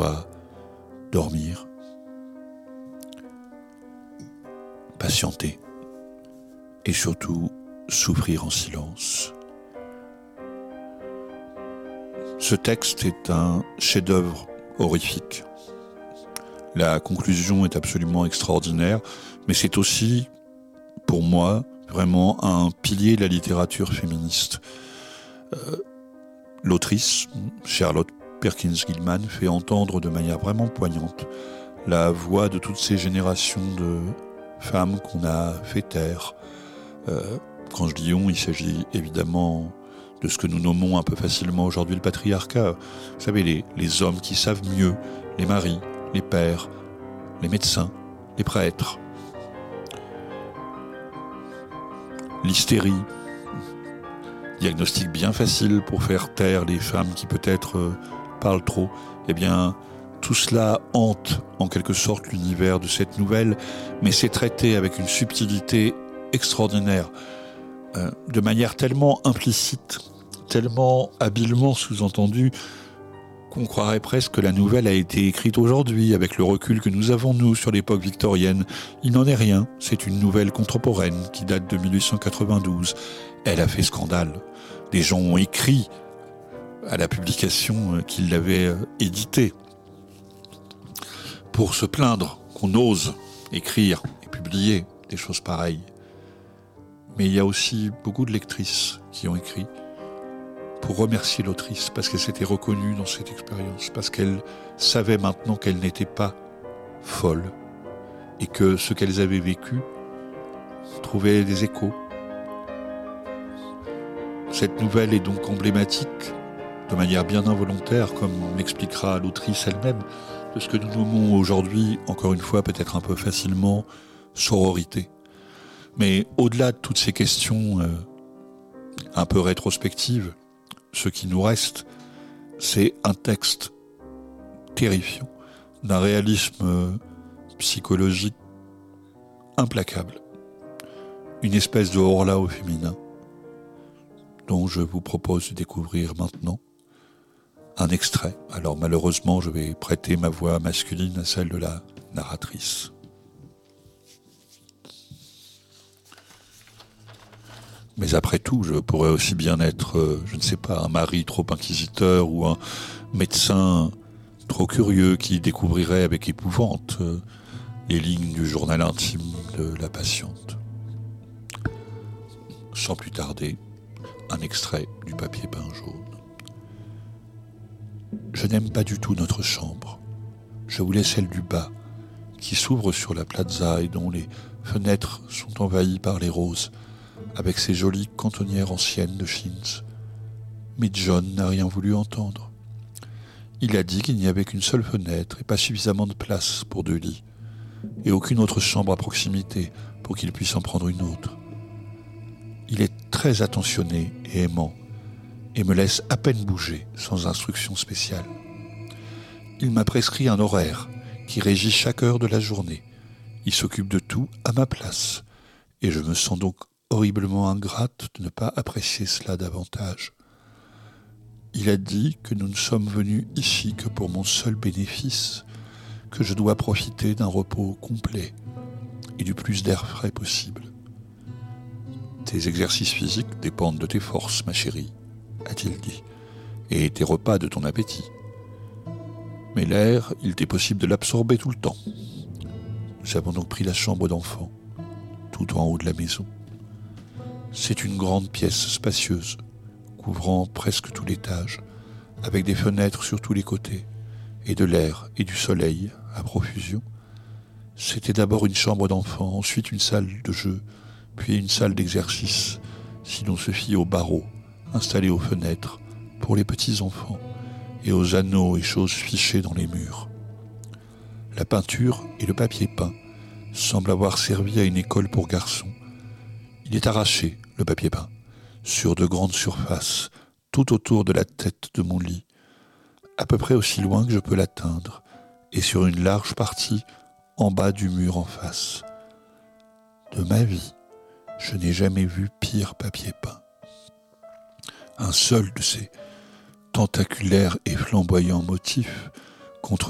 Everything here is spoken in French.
dois dormir, patienter et surtout souffrir en silence. Ce texte est un chef-d'œuvre horrifique. La conclusion est absolument extraordinaire, mais c'est aussi, pour moi, vraiment un pilier de la littérature féministe. L'autrice, Charlotte Perkins Gilman, fait entendre de manière vraiment poignante la voix de toutes ces générations de femmes qu'on a fait taire. Quand je dis on, il s'agit évidemment de ce que nous nommons un peu facilement aujourd'hui le patriarcat. Vous savez, les hommes qui savent mieux, les maris, les pères, les médecins, les prêtres. L'hystérie, diagnostic bien facile pour faire taire les femmes qui peut-être parlent trop. Eh bien, tout cela hante en quelque sorte l'univers de cette nouvelle, mais c'est traité avec une subtilité extraordinaire, de manière tellement implicite, tellement habilement sous-entendue, qu'on croirait presque que la nouvelle a été écrite aujourd'hui, avec le recul que nous avons, nous, sur l'époque victorienne. Il n'en est rien, c'est une nouvelle contemporaine qui date de 1892. Elle a fait scandale. Des gens ont écrit à la publication qu'ils l'avaient éditée pour se plaindre qu'on ose écrire et publier des choses pareilles. Mais il y a aussi beaucoup de lectrices qui ont écrit pour remercier l'autrice, parce qu'elle s'était reconnue dans cette expérience, parce qu'elle savait maintenant qu'elle n'était pas folle, et que ce qu'elles avaient vécu trouvait des échos. Cette nouvelle est donc emblématique, de manière bien involontaire, comme m'expliquera l'autrice elle-même, de ce que nous nommons aujourd'hui, encore une fois peut-être un peu facilement, sororité. Mais au-delà de toutes ces questions un peu rétrospectives, ce qui nous reste, c'est un texte terrifiant, d'un réalisme psychologique implacable. Une espèce de horla au féminin, dont je vous propose de découvrir maintenant un extrait. Alors malheureusement, je vais prêter ma voix masculine à celle de la narratrice. Mais après tout, je pourrais aussi bien être, je ne sais pas, un mari trop inquisiteur ou un médecin trop curieux qui découvrirait avec épouvante les lignes du journal intime de la patiente. Sans plus tarder, un extrait du papier peint jaune. Je n'aime pas du tout notre chambre. Je voulais celle du bas, qui s'ouvre sur la plaza et dont les fenêtres sont envahies par les roses, avec ses jolies cantonnières anciennes de chintz. Mais John n'a rien voulu entendre. Il a dit qu'il n'y avait qu'une seule fenêtre et pas suffisamment de place pour 2 lits, et aucune autre chambre à proximité pour qu'il puisse en prendre une autre. Il est très attentionné et aimant, et me laisse à peine bouger sans instruction spéciale. Il m'a prescrit un horaire qui régit chaque heure de la journée. Il s'occupe de tout à ma place, et je me sens donc horriblement ingrate de ne pas apprécier cela davantage. Il a dit que nous ne sommes venus ici que pour mon seul bénéfice, que je dois profiter d'un repos complet et du plus d'air frais possible. Tes exercices physiques dépendent de tes forces, ma chérie, a-t-il dit, et tes repas de ton appétit. Mais l'air, il t'est possible de l'absorber tout le temps. Nous avons donc pris la chambre d'enfant, tout en haut de la maison. C'est une grande pièce spacieuse, couvrant presque tout l'étage, avec des fenêtres sur tous les côtés, et de l'air et du soleil à profusion. C'était d'abord une chambre d'enfant, ensuite une salle de jeu, puis une salle d'exercice, si l'on se fie aux barreaux, installés aux fenêtres, pour les petits-enfants, et aux anneaux et choses fichées dans les murs. La peinture et le papier peint semblent avoir servi à une école pour garçons. Il est arraché, le papier peint, sur de grandes surfaces, tout autour de la tête de mon lit, à peu près aussi loin que je peux l'atteindre, et sur une large partie en bas du mur en face. De ma vie, je n'ai jamais vu pire papier peint. Un seul de ces tentaculaires et flamboyants motifs contre